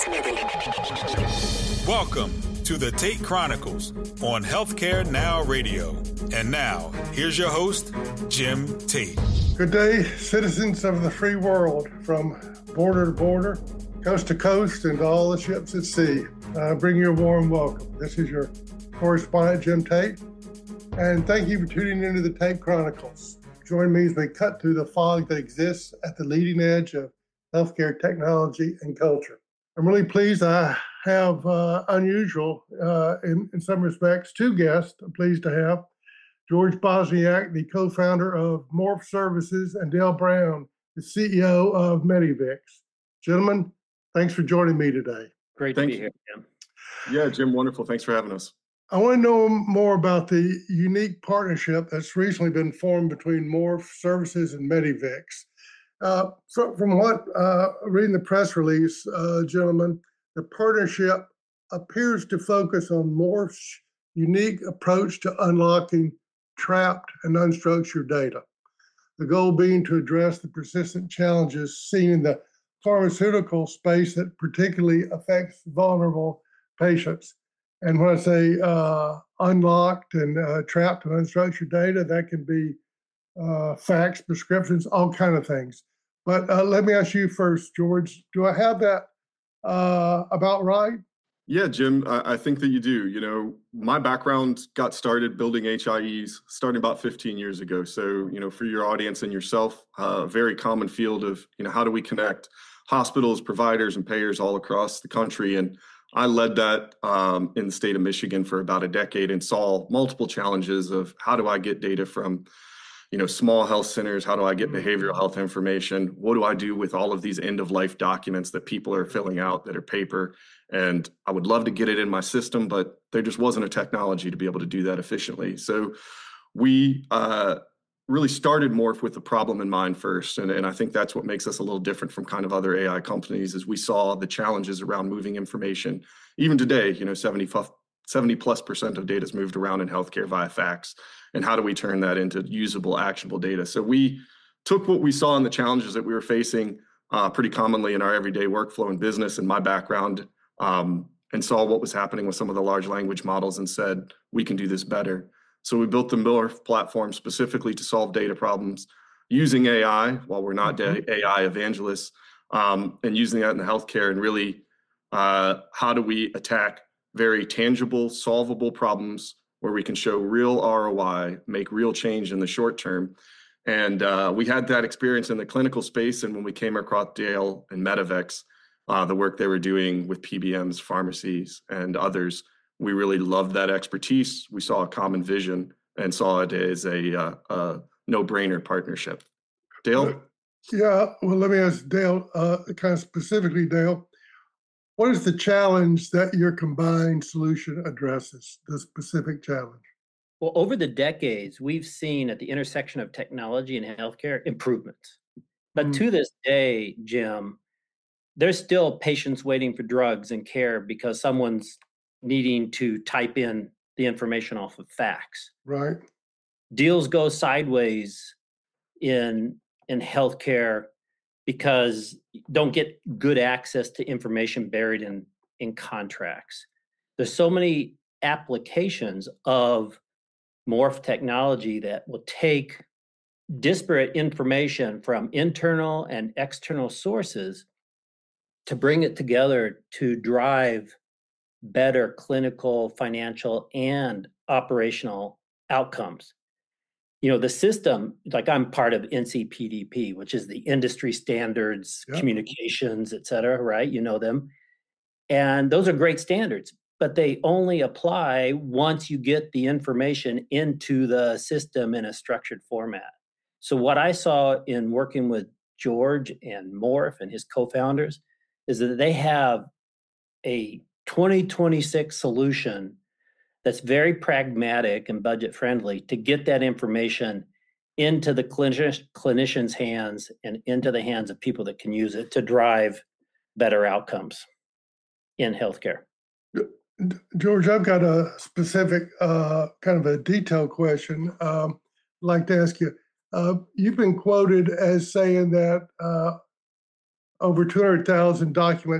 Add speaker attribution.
Speaker 1: Welcome to the Tate Chronicles on Healthcare Now Radio. And now, here's your host, Jim Tate.
Speaker 2: Good day, citizens of the free world, from border to border, coast to coast, and all the ships at sea. Bring you a warm welcome. This is your correspondent, Jim Tate, and thank you for tuning into the Tate Chronicles. Join me as we cut through the fog that exists at the leading edge of healthcare technology and culture. I'm really pleased I have unusual, in some respects, two guests I'm pleased to have. George Bosniak, the co-founder of Morph Services, and Dale Brown, the CEO of Medivix. Gentlemen, thanks for joining me today.
Speaker 3: Great to be here, Jim.
Speaker 4: Yeah, Jim, wonderful. Thanks for having us.
Speaker 2: I want to know more about the unique partnership that's recently been formed between Morph Services and Medivix. From what reading the press release, gentlemen, the partnership appears to focus on Morph's unique approach to unlocking trapped and unstructured data. The goal being to address the persistent challenges seen in the pharmaceutical space that particularly affects vulnerable patients. And when I say unlocked and trapped and unstructured data, that can be facts, prescriptions, all kind of things. But let me ask you first, George, do I have that about right?
Speaker 4: Yeah, Jim, I think that you do. You know, my background got started building HIEs starting about 15 years ago. So, you know, for your audience and yourself, a very common field of, you know, how do we connect hospitals, providers, and payers all across the country. And I led that in the state of Michigan for about a decade and saw multiple challenges of how do I get data from, you know, small health centers? How do I get behavioral health information? What do I do with all of these end-of-life documents that people are filling out that are paper? And I would love to get it in my system, but there just wasn't a technology to be able to do that efficiently. So we really started Morph with the problem in mind first. And I think that's what makes us a little different from kind of other AI companies is we saw the challenges around moving information. Even today, you know, 70+% of data is moved around in healthcare via fax. And how do we turn that into usable, actionable data? So we took what we saw and the challenges that we were facing pretty commonly in our everyday workflow and business and my background and saw what was happening with some of the large language models and said, we can do this better. So we built the Morph platform specifically to solve data problems using AI while we're not AI evangelists and using that in the healthcare and really how do we attack very tangible, solvable problems where we can show real ROI, make real change in the short term. And we had that experience in the clinical space. And when we came across Dale and Medivix, the work they were doing with PBMs, pharmacies, and others, we really loved that expertise. We saw a common vision and saw it as a no-brainer partnership. Dale?
Speaker 2: Yeah, well, let me ask Dale, kind of specifically, Dale, what is the challenge that your combined solution addresses, the specific challenge?
Speaker 3: Well, over the decades, we've seen at the intersection of technology and healthcare improvements. But to this day, Jim, there's still patients waiting for drugs and care because someone's needing to type in the information off of fax.
Speaker 2: Right.
Speaker 3: Deals go sideways in healthcare because don't get good access to information buried in contracts. There's so many applications of Morph technology that will take disparate information from internal and external sources to bring it together to drive better clinical, financial, and operational outcomes. You know, the system, like I'm part of NCPDP, which is the industry standards, communications, et cetera, right? You know them. And those are great standards, but they only apply once you get the information into the system in a structured format. So what I saw in working with George and Morph and his co-founders is that they have a 2026 solution that's very pragmatic and budget friendly to get that information into the clinician's hands and into the hands of people that can use it to drive better outcomes in healthcare.
Speaker 2: George, I've got a specific kind of a detailed question I'd like to ask you. You've been quoted as saying that over 200,000 documents